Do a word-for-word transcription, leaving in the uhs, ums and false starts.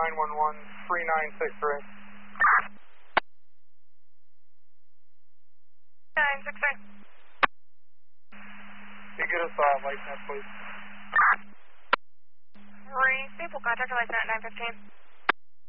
nine one one, three nine six three. nine six three. Can you get us uh, license, please? Receive, we'll contact your license at nine fifteen.